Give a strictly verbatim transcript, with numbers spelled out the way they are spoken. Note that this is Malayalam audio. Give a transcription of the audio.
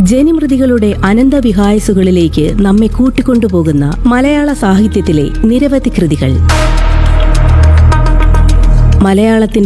ജനിമൃതികളുടെ അനന്തവിഹായസുകളിലേക്ക് നമ്മെ കൂട്ടിക്കൊണ്ടുപോകുന്ന മലയാള സാഹിത്യത്തിലെ നിരവധി കൃതികൾ. മലയാളത്തിന്റെ